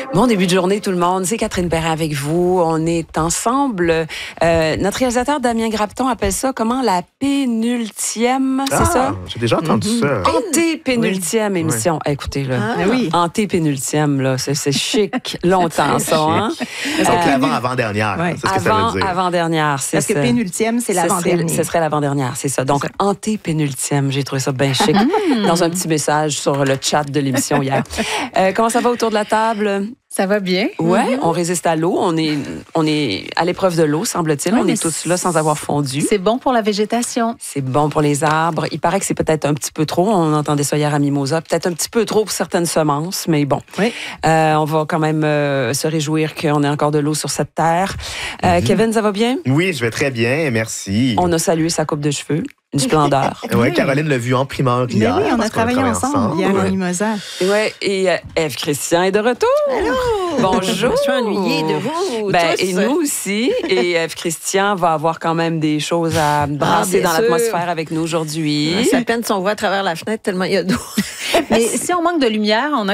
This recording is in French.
Bon début de journée tout le monde, c'est Catherine Perrin avec vous. On est ensemble. Notre réalisateur Damien Grapton appelle ça comment la pénultième, c'est ça? J'ai déjà entendu ça. Antépénultième émission. Écoutez là, oui. Antépénultième là, c'est chic longtemps ça. Hein? Donc l'avant-avant-dernière, c'est ce que ça veut dire. Avant-dernière, c'est Parce que ça. pénultième, c'est l'avant-dernier. Ce serait l'avant-dernière, c'est ça. Donc antépénultième, j'ai trouvé ça bien chic dans un petit message sur le chat de l'émission hier. Comment ça va autour de la table? Ça va bien. Ouais, on résiste à l'eau. On est à l'épreuve de l'eau, semble-t-il. Oui, on est tous là sans avoir fondu. C'est bon pour la végétation. C'est bon pour les arbres. Il paraît que c'est peut-être un petit peu trop. On entendait ça hier à Mimosa. Peut-être un petit peu trop pour certaines semences, mais bon. Oui. On va quand même se réjouir qu'on ait encore de l'eau sur cette terre. Kevin, ça va bien? Oui, je vais très bien, merci. On a salué sa coupe de cheveux. Une splendeur. Oui, Caroline l'a vu en primeur Mais hier. oui, on a parce qu'on travaillé ensemble hier à Mimosa. Ouais, et Ève Christian est de retour. Allô? Bonjour. Je me suis ennuyée de vous tous. Et nous aussi. Et Ève Christian va avoir quand même des choses à brasser bien dans sûr. l'atmosphère avec nous aujourd'hui. C'est à peine si on voit à travers la fenêtre tellement il y a d'eau. Mais si on manque de lumière, on a